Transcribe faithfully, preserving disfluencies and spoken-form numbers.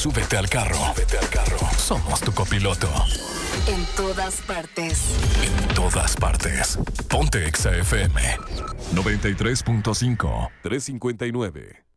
Súbete al carro. Súbete al carro. Somos tu copiloto. En todas partes. En todas partes. Ponte Exa F M. noventa y tres punto cinco. tres cincuenta y nueve.